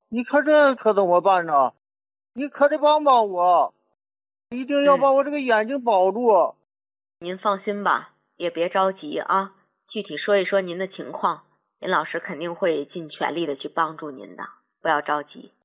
你可这可怎么办呢？你可得帮帮我，一定要把我这个眼睛保住。 您放心吧，也别着急啊，具体说一说您的情况，林老师肯定会尽全力的去帮助您的，不要着急。